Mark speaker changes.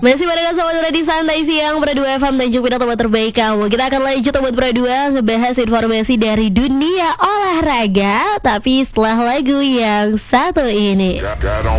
Speaker 1: Masih barengan sama Nura di Santai Siang Berdua FM dan juga teman terbaik kamu. Kita akan lanjut buat berdua ngebahas informasi dari dunia olahraga, tapi setelah lagu yang satu ini.